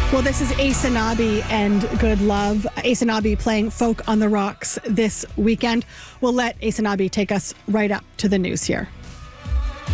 Well, this is Aysanabee and Good Love. Aysanabee playing Folk on the Rocks this weekend. We'll let Aysanabee take us right up to the news here.